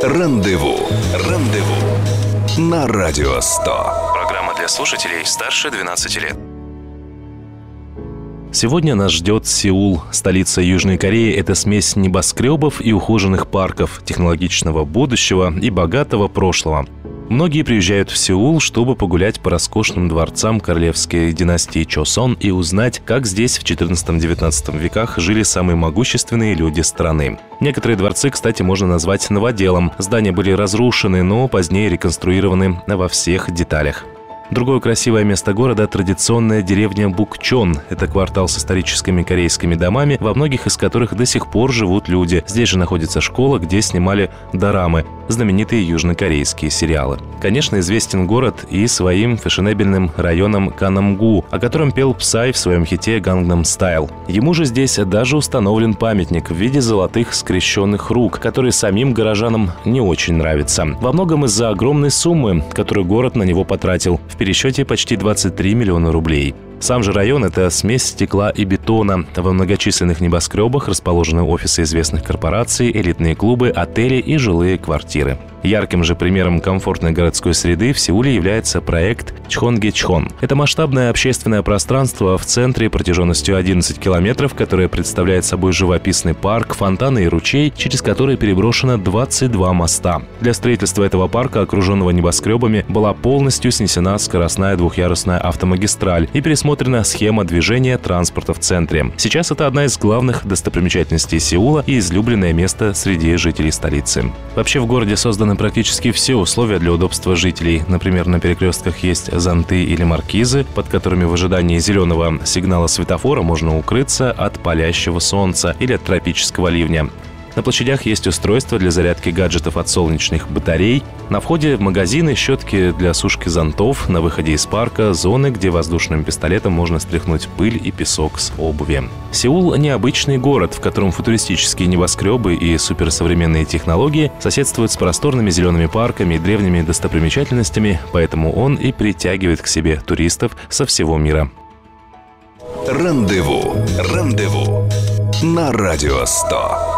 Рандеву. На Радио 100. Программа для слушателей старше 12 лет. Сегодня нас ждет Сеул. Столица Южной Кореи – это смесь небоскребов и ухоженных парков, технологичного будущего и богатого прошлого. Многие приезжают в Сеул, чтобы погулять по роскошным дворцам королевской династии Чосон и узнать, как здесь в XIV-XIX веках жили самые могущественные люди страны. Некоторые дворцы, кстати, можно назвать новоделом. Здания были разрушены, но позднее реконструированы во всех деталях. Другое красивое место города – традиционная деревня Букчон. Это квартал с историческими корейскими домами, во многих из которых до сих пор живут люди. Здесь же находится школа, где снимали дорамы – знаменитые южнокорейские сериалы. Конечно, известен город и своим фешенебельным районом Канамгу, о котором пел Псай в своем хите «Gangnam Style». Ему же здесь даже установлен памятник в виде золотых скрещенных рук, который самим горожанам не очень нравится. Во многом из-за огромной суммы, которую город на него потратил. В пересчете почти 23 миллиона рублей. Сам же район – это смесь стекла и бетона. Во многочисленных небоскребах расположены офисы известных корпораций, элитные клубы, отели и жилые квартиры. Ярким же примером комфортной городской среды в Сеуле является проект Чхонгечхон. Это масштабное общественное пространство в центре протяженностью 11 километров, которое представляет собой живописный парк, фонтаны и ручей, через который переброшено 22 моста. Для строительства этого парка, окруженного небоскребами, была полностью снесена скоростная двухъярусная автомагистраль и пересмотрена схема движения транспорта в центре. Сейчас это одна из главных достопримечательностей Сеула и излюбленное место среди жителей столицы. Вообще в городе созданы практически все условия для удобства жителей. Например, на перекрестках есть зонты или маркизы, под которыми в ожидании зеленого сигнала светофора можно укрыться от палящего солнца или от тропического ливня. На площадях есть устройства для зарядки гаджетов от солнечных батарей. На входе в магазины щетки для сушки зонтов. На выходе из парка зоны, где воздушным пистолетом можно стряхнуть пыль и песок с обуви. Сеул – необычный город, в котором футуристические небоскребы и суперсовременные технологии соседствуют с просторными зелеными парками и древними достопримечательностями, поэтому он и притягивает к себе туристов со всего мира. Рандеву. На Радио 100.